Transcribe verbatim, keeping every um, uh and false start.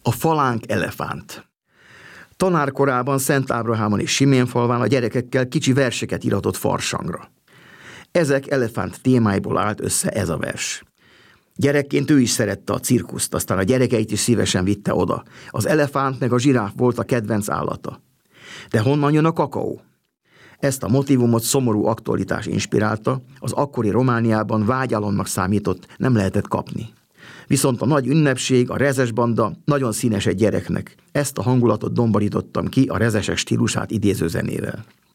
A falánk elefánt. Tanárkorában Szent Ábrahámon és Siménfalván a gyerekekkel kicsi verseket iratott farsangra. Ezek elefánt témáiból állt össze ez a vers. Gyerekként ő is szerette a cirkuszt, aztán a gyerekeit is szívesen vitte oda. Az elefánt meg a zsiráf volt a kedvenc állata. De honnan jön a kakaó? Ezt a motívumot szomorú aktualitás inspirálta, az akkori Romániában vágyálomnak számított, nem lehetett kapni. Viszont a nagy ünnepség, a rezes banda nagyon színes egy gyereknek. Ezt a hangulatot domborítottam ki a rezesek stílusát idéző zenével.